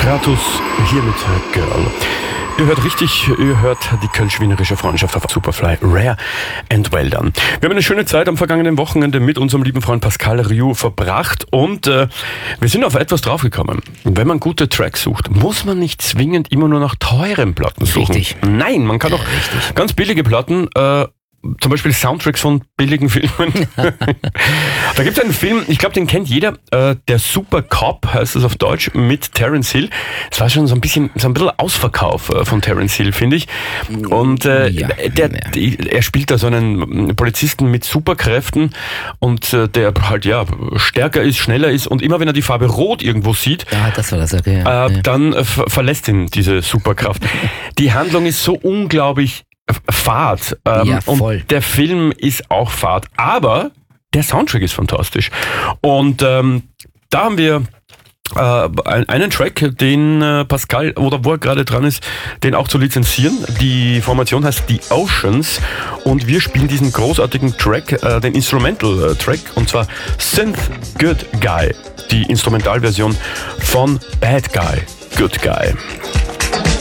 Kratos hier mit Girl. Ihr hört richtig, ihr hört die kölsch-wienerische Freundschaft auf Superfly, Rare and Well Done. Wir haben eine schöne Zeit am vergangenen Wochenende mit unserem lieben Freund Pascal Riou verbracht und wir sind auf etwas draufgekommen. Wenn man gute Tracks sucht, muss man nicht zwingend immer nur nach teuren Platten suchen. Richtig. Nein, man kann auch ganz billige Platten, zum Beispiel Soundtracks von billigen Filmen. Da gibt es einen Film, ich glaube, den kennt jeder, der Super Cop heißt es auf Deutsch, mit Terence Hill. Es war schon so ein bisschen Ausverkauf von Terence Hill, finde ich. Und er spielt da so einen Polizisten mit Superkräften und der halt stärker ist, schneller ist und immer wenn er die Farbe Rot irgendwo sieht, das war das, okay, dann verlässt ihn diese Superkraft. Die Handlung ist so unglaublich Fahrt. Voll. Und der Film ist auch Fahrt, aber der Soundtrack ist fantastisch. Und da haben wir einen Track, den Pascal, oder wo er gerade dran ist, den auch zu lizenzieren. Die Formation heißt The Oceans und wir spielen diesen großartigen Track, den Instrumental-Track, und zwar Synth Good Guy, die Instrumentalversion von Bad Guy, Good Guy.